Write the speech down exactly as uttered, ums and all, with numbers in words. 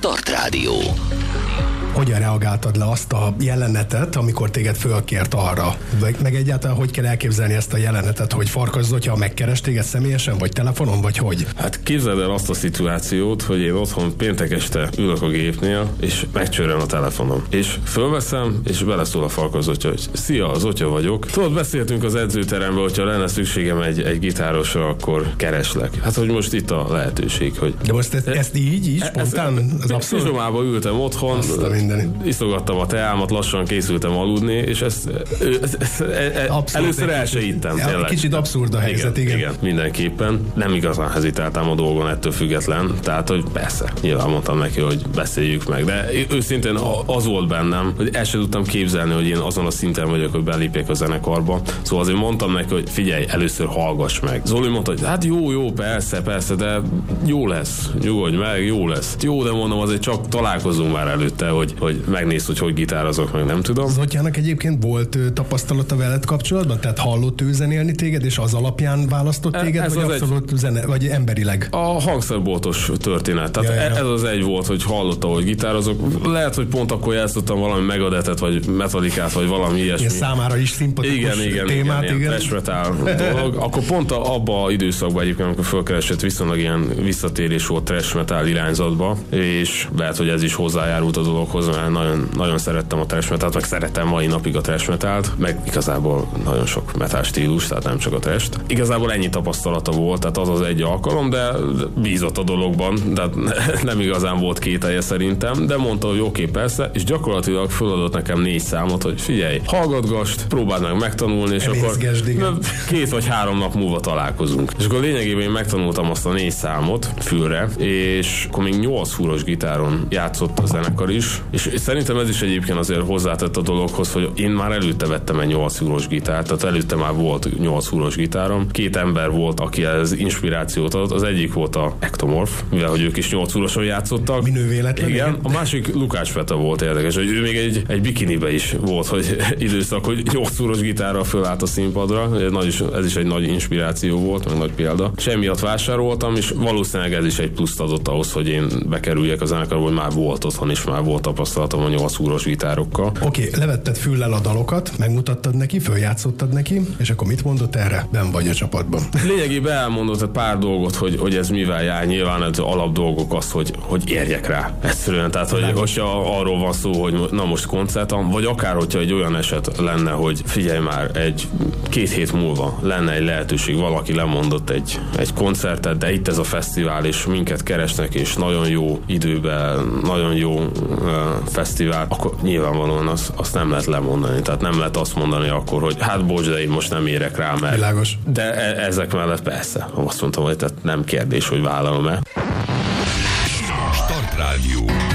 Start Rádió. Hogyan reagáltad le azt a jelenetet, amikor téged fölkért arra? Meg egyáltalán hogy kell elképzelni ezt a jelenetet, hogy Farkas Zotya megkeres téged személyesen, vagy telefonon, vagy hogy? Hát képzeld el azt a szituációt, hogy én otthon péntek este ülök a gépnél, és megcsörren a telefonom. És fölveszem, és beleszól a Farkas Zotya, hogy szia, Zotya vagyok. Tudod, beszéltünk az edzőteremben, hogyha lenne szükségem egy, egy gitárosra, akkor kereslek. Hát, hogy most itt a lehetőség, hogy... De most ezt, ezt így, így, spontán? Az abszolút. Pizsomába ültem otthon, iszogattam a teámat, lassan készültem aludni, és ezt, ezt, ezt abszolút, először el se ittem. Ja, kicsit abszurd a helyzet, igen, igen. Igen, mindenképpen. Nem igazán hezitáltam a dolgon ettől független, tehát, hogy persze, nyilván mondtam neki, hogy beszéljük meg, de őszintén az volt bennem, hogy el sem tudtam képzelni, hogy én azon a szinten vagyok, hogy belépjek a zenekarba. Szóval azért mondtam neki, hogy figyelj, először hallgass meg. Zoli mondta, hogy hát jó, jó, persze, persze, de jó lesz, nyugodj meg, jó lesz. Jó, de mondom, azért csak találkozunk már előtte, hogy, hogy megnézd, hogy hogy gitározok, meg nem tudom. Zotyának egyébként volt tapasztalata veled kapcsolatban? Tehát hallott ő zenélni téged, és az alapján választott téged, ez vagy az abszolút egy... zene, vagy emberileg? A hangszerboltos történet. Tehát ja, ja. ez az egy volt, hogy hallotta, hogy gitározok. Lehet, hogy pont akkor játszottam valami Megadetet, vagy Metallicát, vagy valami ilyesmi. Ilyen számára is szimpatikus igen, igen, témát, igen, igen. Trash metal dolog. Akkor pont abban az időszakban egyébként, amikor fölkeresett, viszonylag ilyen visszatérés volt trash metal irányzatba, és lehet, hogy ez is hozzájárult a dologhoz, mert nagyon, nagyon szerettem a thrash metalt, meg szerettem mai napig a thrash metalt, meg igazából nagyon sok metal stílus, tehát nem csak a thrash-t. Igazából ennyi tapasztalata volt, tehát az az egy alkalom, de bízott a dologban, de nem igazán volt kételje szerintem, de mondta, hogy oké, persze, és gyakorlatilag föladott nekem négy számot, hogy figyelj, hallgatgast, próbáld meg megtanulni, és akkor két vagy három nap múlva találkozunk. És akkor lényegében én megtanultam azt a négy számot fülre, és akkor még nyolc fúros gitáron játszott a zenekar is, és szerintem ez is egyébként azért hozzátett a dologhoz, hogy én már előtte vettem egy nyolc fúros gitárt, tehát előtte már volt nyolc fúros gitárom. Két ember volt, aki ez inspirációt adott. Az egyik volt a Ectomorph, mivel hogy ők is nyolc fúroson játszottak. Minő véletlen. Igen. A másik Lukács Peta volt érdekes, hogy ő még egy, egy bikinibe is volt, hogy időszak, hogy nyolc fúros gitárral fölállt a színpadra. Nagy is, ez is egy nagy inspiráció volt, meg nagy példa. Semmiatt vásároltam, és valószínűleg ez is egy pluszt adott ahhoz, hogy én bekerüljek a zenekarba, hogy már volt otthon, és már volt tapasztalatom a nyolc fúros gitárokkal. Oké, okay, levetted füllel a dalokat, megmutattad neki, följátszottad neki, és akkor mit mondott erre? Ben vagy a csapatban. Lényegében elmondott egy pár dolgot, hogy, hogy ez mivel jár. Nyilván az alap dolgok az, hogy, hogy érjek rá. Egyszerűen, tehát, hogy hogyha arról van szó, hogy na most koncertam, vagy akár, hogyha egy olyan eset lenne, hogy figyelj már, egy két hét múlva lenne egy lehetőség, valaki lemondott egy, egy koncertet, de itt ez a fesztivál, és minket keresnek, és nagyon jó időben, nagyon jó uh, fesztivál, akkor nyilvánvalóan azt, azt nem lehet lemondani. Tehát nem lehet azt mondani akkor, hogy hát bocs, de én most nem érek rá, mert... Világos. De e- ezek mellett persze. Azt mondtam, hogy tehát nem kérdés, hogy vállalom-e. Start Rádió.